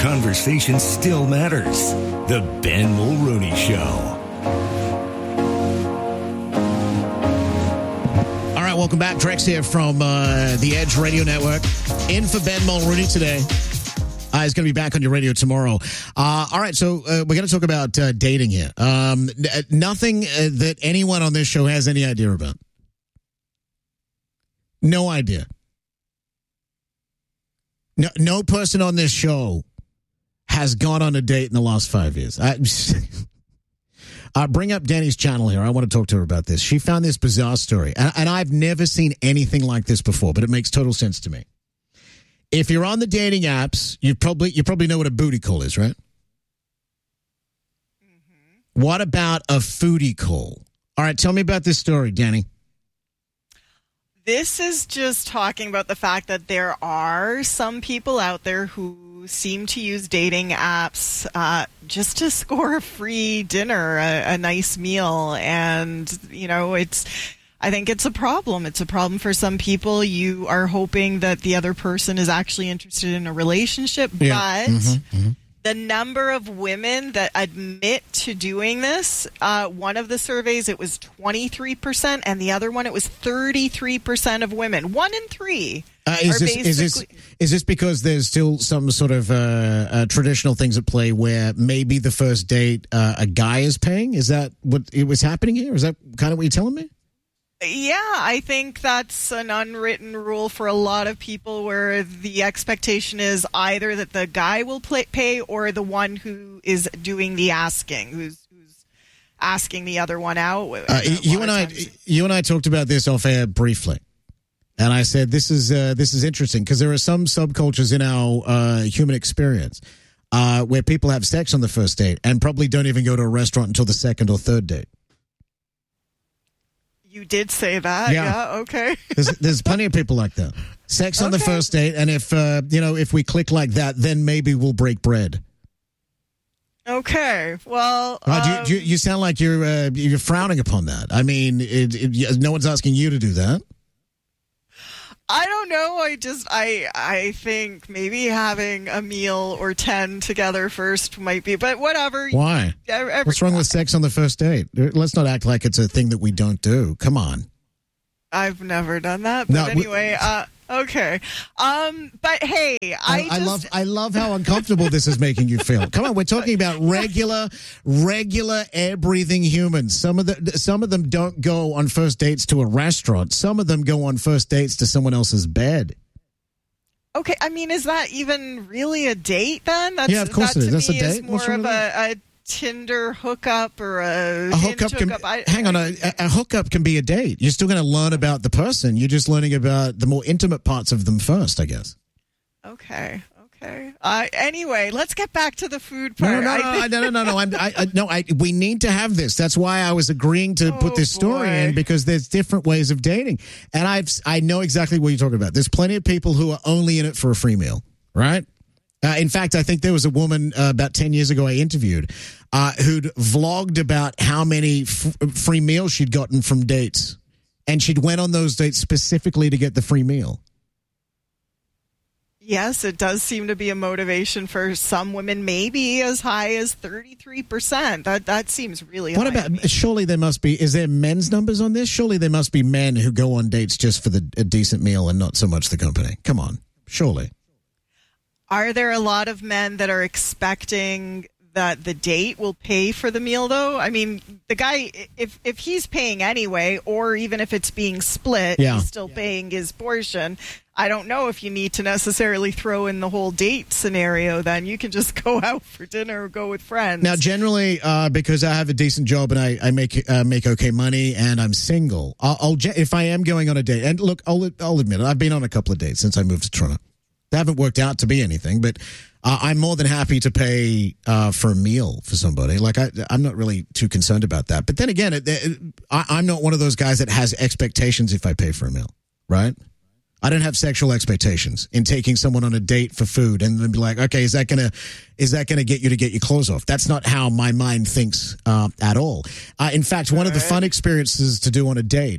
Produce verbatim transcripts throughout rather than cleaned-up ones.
conversation still matters. The Ben Mulrooney Show. All right, welcome back. Drex here from uh, the Edge Radio Network. In for Ben Mulrooney today. Uh, he's going to be back on your radio tomorrow. Uh, all right, so uh, we're going to talk about uh, dating here. Um, n- nothing uh, that anyone on this show has any idea about. No idea. No, no person on this show has gone on a date in the last five years. I, uh, bring up Danny's channel here. I want to talk to her about this. She found this bizarre story, and, and I've never seen anything like this before, but it makes total sense to me. If you're on the dating apps, you probably you probably know what a booty call is, right? Mm-hmm. What about a foodie call? All right, tell me about this story, Danny. This is just talking about the fact that there are some people out there who seem to use dating apps uh, just to score a free dinner, a, a nice meal, and, you know, it's... I think it's a problem. It's a problem for some people. You are hoping that the other person is actually interested in a relationship, yeah. but mm-hmm, mm-hmm. the number of women that admit to doing this, uh, one of the surveys, it was twenty-three percent, and the other one, it was thirty-three percent of women. One in three. Uh, is, this, is, this, is this because there's still some sort of uh, uh, traditional things at play where maybe the first date uh, a guy is paying? Is that what it was happening here? Is that kind of what you're telling me? Yeah, I think that's an unwritten rule for a lot of people where the expectation is either that the guy will play, pay or the one who is doing the asking, who's who's asking the other one out. Uh, you and I, you and I talked about this off air briefly, and I said this is uh, this is interesting because there are some subcultures in our uh, human experience uh, where people have sex on the first date and probably don't even go to a restaurant until the second or third date. You did say that, yeah. yeah okay. there's, there's plenty of people like that. Sex on okay. the first date, and if uh, you know, if we click like that, then maybe we'll break bread. Okay, well, uh, um, do you, do you, you sound like you're uh, you're frowning upon that. I mean, it, it, no one's asking you to do that. I don't know. I just, I, I think maybe having a meal or ten together first might be, but whatever. Why? Every, What's wrong with sex on the first date? Let's not act like it's a thing that we don't do. Come on. I've never done that, but no, anyway, we, uh, okay. Um, but hey, I, I, just... I love, I love how uncomfortable this is making you feel. Come on, we're talking about regular, regular air-breathing humans. Some of the, some of them don't go on first dates to a restaurant. Some of them go on first dates to someone else's bed. Okay, I mean, is that even really a date then? That's, yeah, of course that it is. That's me a date. Is more of a, a Tinder hookup or a, a hookup. Can, hookup. I, hang on, a, a hookup can be a date. You're still going to learn about the person. You're just learning about the more intimate parts of them first, I guess. Okay. Okay. Uh, anyway, let's get back to the food part. No, no, no, no, no, no, no. no. I'm, I, I, no I, we need to have this. That's why I was agreeing to oh, put this story boy. in, because there's different ways of dating, and I've I know exactly what you're talking about. There's plenty of people who are only in it for a free meal, right? Uh, in fact, I think there was a woman uh, about ten years ago I interviewed uh, who'd vlogged about how many f- free meals she'd gotten from dates. And she'd went on those dates specifically to get the free meal. Yes, it does seem to be a motivation for some women, maybe as high as thirty-three percent. That that seems really what high. What about, surely there must be, is there men's numbers on this? Surely there must be men who go on dates just for the a decent meal and not so much the company. Come on, surely. Are there a lot of men that are expecting that the date will pay for the meal, though? I mean, the guy, if if he's paying anyway, or even if it's being split, yeah. he's still yeah. paying his portion. I don't know if you need to necessarily throw in the whole date scenario. Then you can just go out for dinner or go with friends. Now, generally, uh, because I have a decent job and I, I make uh, make okay money and I'm single, I'll, I'll if I am going on a date, and look, I'll I'll admit it, I've been on a couple of dates since I moved to Toronto. They haven't worked out to be anything, but uh, I'm more than happy to pay uh, for a meal for somebody. Like I, I'm not really too concerned about that. But then again, it, it, I, I'm not one of those guys that has expectations if I pay for a meal, right? I don't have sexual expectations in taking someone on a date for food and then be like, okay, is that gonna is that gonna get you to get your clothes off? That's not how my mind thinks uh, at all. Uh, in fact, one of the fun experiences to do on a date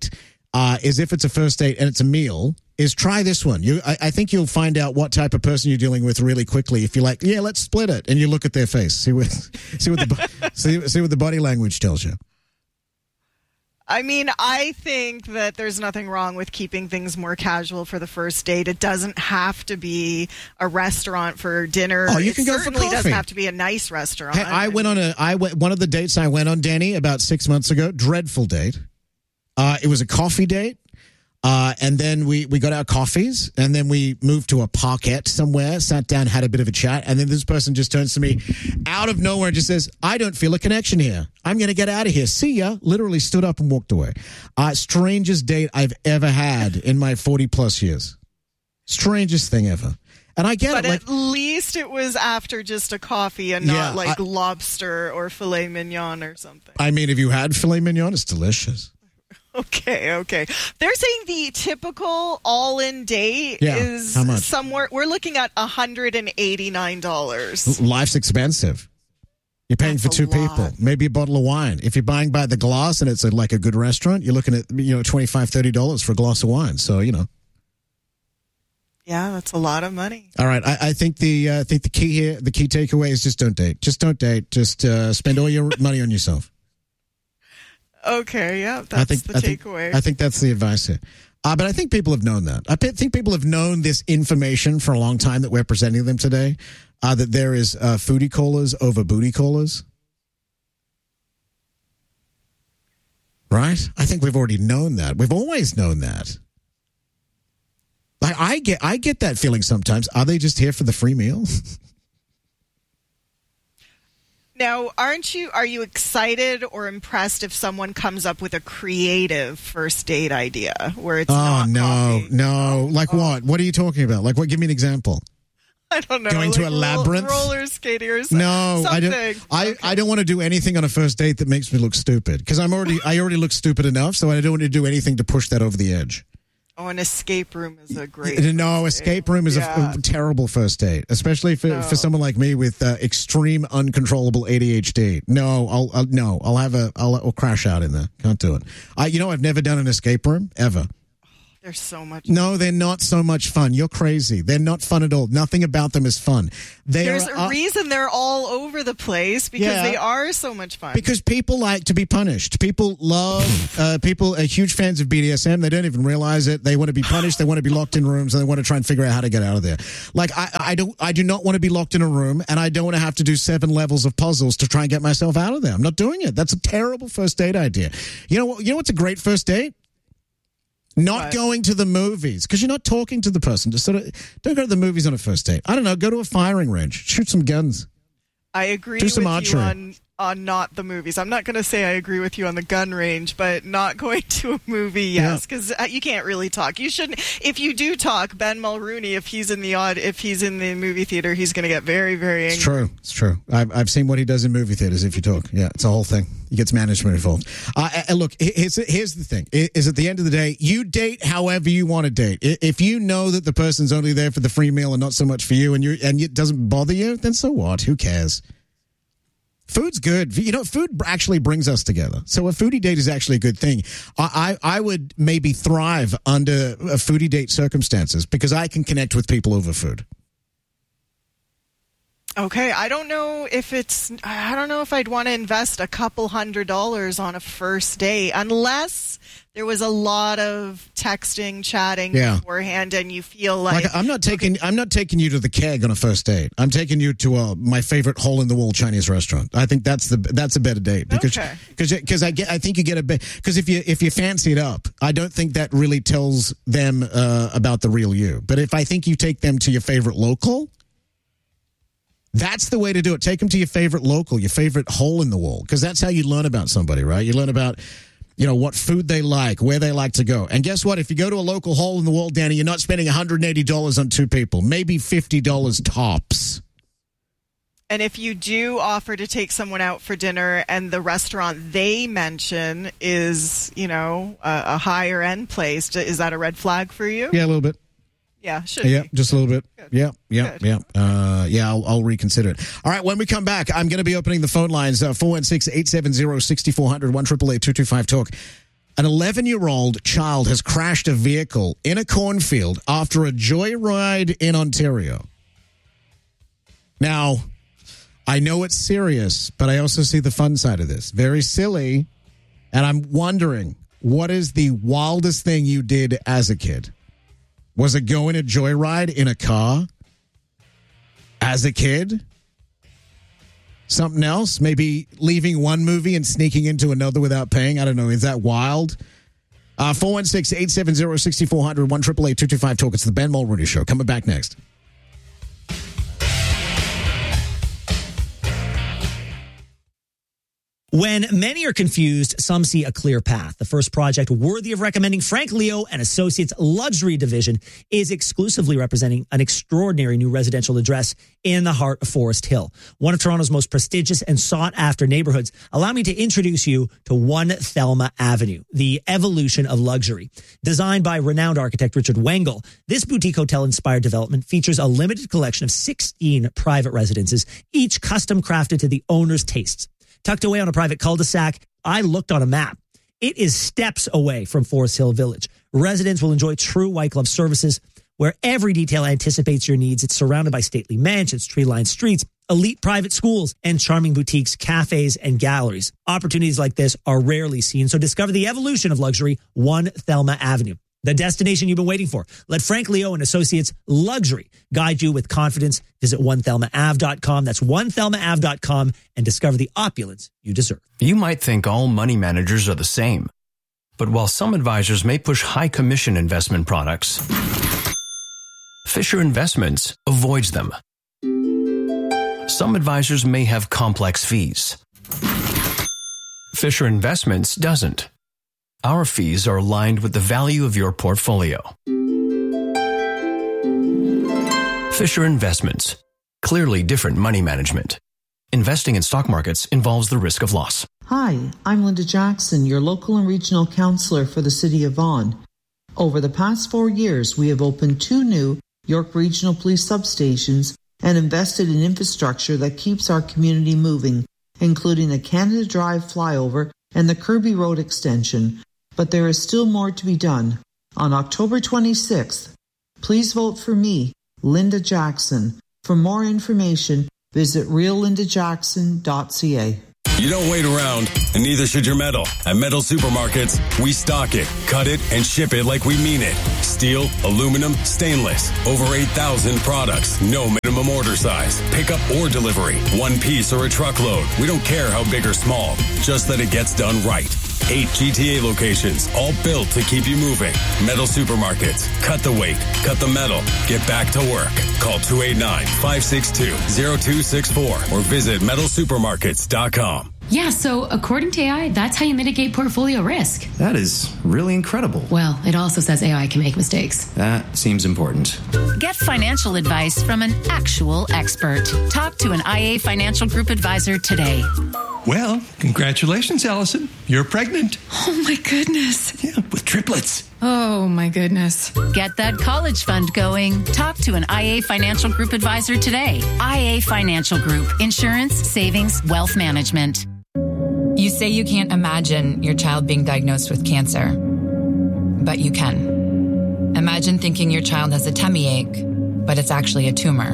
uh, is if it's a first date and it's a meal, is try this one. You, I, I think you'll find out what type of person you're dealing with really quickly. If you're like, yeah, let's split it, and you look at their face, see what, see what the, see, see what the body language tells you. I mean, I think that there's nothing wrong with keeping things more casual for the first date. It doesn't have to be a restaurant for dinner. Oh, you it can go for certainly coffee. doesn't have to be a nice restaurant. Hey, I went on a, I went, one of the dates I went on, Danny, about six months ago, dreadful date. Uh, it was a coffee date. Uh, and then we, we got our coffees, and then we moved to a parkette somewhere, sat down, had a bit of a chat, and then this person just turns to me out of nowhere and just says, I don't feel a connection here. I'm going to get out of here. See ya. Literally stood up and walked away. Uh, strangest date I've ever had in my forty-plus years. Strangest thing ever. And I get but it. Like, at least it was after just a coffee and Yeah, not like I- lobster or filet mignon or something. I mean, if you had filet mignon, it's delicious. Okay, okay. They're saying the typical all-in date Yeah, is how much? somewhere, we're looking at one hundred eighty-nine dollars. Life's expensive. You're paying That's for a two lot. people, maybe a bottle of wine. If you're buying by the glass and it's a, like a good restaurant, you're looking at, you know, twenty-five dollars, thirty dollars for a glass of wine. So, you know. Yeah, that's a lot of money. All right. I, I think the uh, I think the key here, the key takeaway is just don't date. Just don't date. Just uh, spend all your money on yourself. Okay, yeah, that's I think, the I think, takeaway. I think that's the advice here. Uh, but I think people have known that. I pe- think people have known this information for a long time that we're presenting them today, uh, that there is uh, foodie callers over booty callers. Right? I think we've already known that. We've always known that. Like I get, I get that feeling sometimes. Are they just here for the free meal? Now, aren't you, are you excited or impressed if someone comes up with a creative first date idea where it's Oh not no, coffee? no! Like what? What are you talking about? Like what? Give me an example. I don't know. Going to like a roll- labyrinth? roller skating or something. No, I don't. Something. I, Okay. I don't want to do anything on a first date that makes me look stupid because I'm already I already look stupid enough. So I don't want to do anything to push that over the edge. Oh, an escape room is a great. No, first escape date. room is Yeah. a, a terrible first date, especially for, No. for someone like me with uh, extreme uncontrollable A D H D. No, I'll, I'll no, I'll have a I'll, I'll crash out in there. Can't do it. I you know I've never done an escape room ever. There's so much. No, they're not so much fun. You're crazy. They're not fun at all. Nothing about them is fun. They There's are, a uh, reason they're all over the place because Yeah. they are so much fun. Because people like to be punished. People love, uh, people are huge fans of B D S M. They don't even realize it. They want to be punished. They want to be locked in rooms and they want to try and figure out how to get out of there. Like, I, I don't, I do not want to be locked in a room and I don't want to have to do seven levels of puzzles to try and get myself out of there. I'm not doing it. That's a terrible first date idea. You know what, you know what's a great first date? Not What? going to the movies because you're not talking to the person. Just sort of don't go to the movies on a first date. I don't know. Go to a firing range. Shoot some guns. I agree Do with some you archery. on on not the movies. I'm not going to say I agree with you on the gun range, but not going to a movie, yes, because uh, you can't really talk. You shouldn't. If you do talk, Ben Mulrooney, if he's in the odd, if he's in the movie theater, he's going to get very, very angry. It's true. It's true. I've, I've seen what he does in movie theaters if you talk. Yeah, it's a whole thing. He gets management involved. Uh, and look, here's, here's the thing. Is at the end of the day, you date however you want to date. If you know that the person's only there for the free meal and not so much for you and you and it doesn't bother you, then so what? Who cares? Food's good. You know, food actually brings us together. So a foodie date is actually a good thing. I, I, I would maybe thrive under a foodie date circumstances because I can connect with people over food. Okay, I don't know if it's. I don't know if I'd want to invest a couple hundred dollars on a first date unless there was a lot of texting, chatting Yeah. beforehand, and you feel like, Like I'm not taking I'm not taking you to the Keg on a first date. I'm taking you to uh, my favorite hole in the wall Chinese restaurant. I think that's the that's a better date because Okay. because because I get I think you get a bit because if you if you fancy it up, I don't think that really tells them uh, about the real you. But if I think you take them to your favorite local, that's the way to do it. Take them to your favorite local, your favorite hole in the wall, because that's how you learn about somebody, right? You learn about, you know, what food they like, where they like to go. And guess what? If you go to a local hole in the wall, Danny, you're not spending one hundred eighty dollars on two people, maybe fifty dollars tops. and if you do offer to take someone out for dinner, and the restaurant they mention is, you know, a, a higher end place, is that a red flag for you? Yeah, a little bit. Yeah, should Yeah, be. just a little bit. Good. Yeah, yeah, Good. yeah. Uh, yeah, I'll, I'll reconsider it. All right, when we come back, I'm going to be opening the phone lines, uh, four one six, eight seven zero, six four zero zero, one eight eight eight, two two five, talk. An eleven-year-old child has crashed a vehicle in a cornfield after a joyride in Ontario. Now, I know it's serious, but I also see the fun side of this. Very silly, and I'm wondering, what is the wildest thing you did as a kid? Was it going a joyride in a car as a kid? Something else? Maybe leaving one movie and sneaking into another without paying? I don't know. Is that wild? Uh, four one six, eight seven zero, six four zero zero, one eight eight eight, two two five, talk. It's the Ben Mulrooney Show. Coming back next. When many are confused, some see a clear path. The first project worthy of recommending, Frank Leo and Associates Luxury Division, is exclusively representing an extraordinary new residential address in the heart of Forest Hill, one of Toronto's most prestigious and sought-after neighborhoods. Allow me to introduce you to One Thelma Avenue, the evolution of luxury. Designed by renowned architect Richard Wengel, this boutique hotel-inspired development features a limited collection of sixteen private residences, each custom-crafted to the owner's tastes. Tucked away on a private cul-de-sac, I looked on a map. It is steps away from Forest Hill Village. Residents will enjoy true white glove services where every detail anticipates your needs. It's surrounded by stately mansions, tree-lined streets, elite private schools, and charming boutiques, cafes, and galleries. Opportunities like this are rarely seen, so discover the evolution of luxury, One Thelma Avenue. The destination you've been waiting for. Let Frank Leo and Associates Luxury guide you with confidence. Visit one thelma ave dot com. That's one thelma ave dot com and discover the opulence you deserve. You might think all money managers are the same. But while some advisors may push high commission investment products, Fisher Investments avoids them. Some advisors may have complex fees. Fisher Investments doesn't. Our fees are aligned with the value of your portfolio. Fisher Investments. Clearly different money management. Investing in stock markets involves the risk of loss. Hi, I'm Linda Jackson, your local and regional counselor for the City of Vaughan. Over the past four years, we have opened two new York Regional Police substations and invested in infrastructure that keeps our community moving, including the Canada Drive flyover and the Kirby Road extension. But there is still more to be done. On October twenty-sixth, please vote for me, Linda Jackson. For more information, visit real linda jackson dot c a. You don't wait around, and neither should your metal. At Metal Supermarkets, we stock it, cut it, and ship it like we mean it. Steel, aluminum, stainless. Over eight thousand products. No minimum order size. Pickup or delivery. One piece or a truckload. We don't care how big or small. Just that it gets done right. Eight G T A locations, all built to keep you moving. Metal Supermarkets. Cut the weight. Cut the metal. Get back to work. Call two eight nine, five six two, zero two six four or visit metal supermarkets dot com. Yeah, so according to A I, that's how you mitigate portfolio risk. That is really incredible. Well, it also says A I can make mistakes. That seems important. Get financial advice from an actual expert. Talk to an I A Financial Group advisor today. Well, congratulations, Allison. You're pregnant. Oh, my goodness. Yeah, with triplets. Oh, my goodness. Get that college fund going. Talk to an I A Financial Group advisor today. I A Financial Group. Insurance, savings, wealth management. You say you can't imagine your child being diagnosed with cancer, but you can. Imagine thinking your child has a tummy ache, but it's actually a tumor.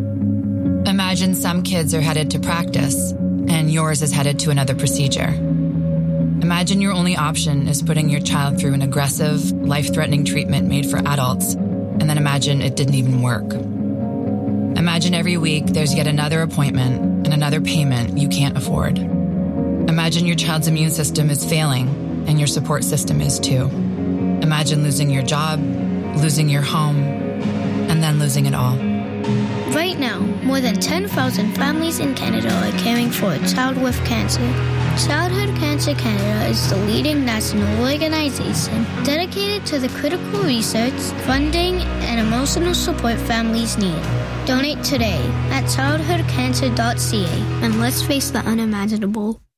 Imagine some kids are headed to practice, and yours is headed to another procedure. Imagine your only option is putting your child through an aggressive, life-threatening treatment made for adults, and then imagine it didn't even work. Imagine every week there's yet another appointment and another payment you can't afford. Imagine your child's immune system is failing, and your support system is too. Imagine losing your job, losing your home, and then losing it all. Right now, more than ten thousand families in Canada are caring for a child with cancer. Childhood Cancer Canada is the leading national organization dedicated to the critical research, funding, and emotional support families need. Donate today at childhood cancer dot c a and let's face the unimaginable.